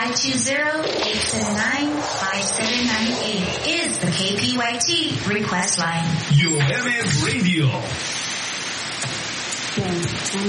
520-879-5798 is the KPYT request line. UMS Radio,